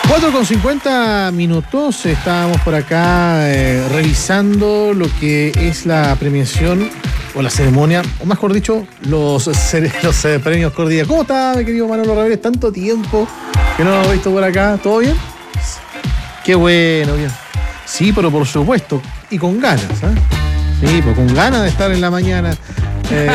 4:50. Estábamos por acá revisando lo que es la premiación o la ceremonia, o mejor dicho, los premios Cordillera. ¿Cómo está, mi querido Manolo Ramírez? Tanto tiempo que no lo he visto por acá. ¿Todo bien? Qué bueno, bien. Sí, pero por supuesto, y con ganas, ¿eh? Sí, pues con ganas de estar en la mañana.